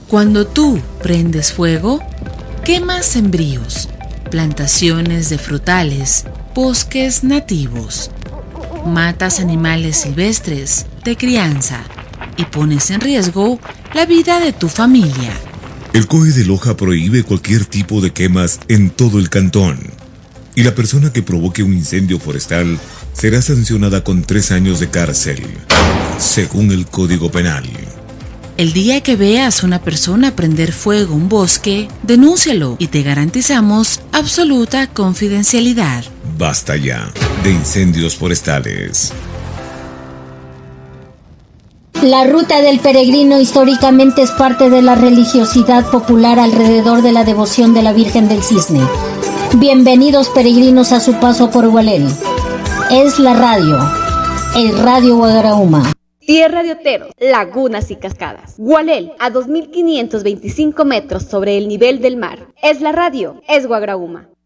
Cuando tú prendes fuego, quemas sembríos, plantaciones de frutales, bosques nativos, matas animales silvestres de crianza y pones en riesgo la vida de tu familia. El COE de Loja prohíbe cualquier tipo de quemas en todo el cantón, y la persona que provoque un incendio forestal será sancionada con 3 años de cárcel, según el Código Penal. El día que veas una persona prender fuego a un bosque, denúncialo y te garantizamos absoluta confidencialidad. Basta ya de incendios forestales. La ruta del peregrino históricamente es parte de la religiosidad popular alrededor de la devoción de la Virgen del Cisne. Bienvenidos peregrinos a su paso por Gualel. Es la radio, el Radio Guagrauma. Tierra de oteros, lagunas y cascadas. Gualel, a 2.525 metros sobre el nivel del mar. Es la radio, es Guagrauma.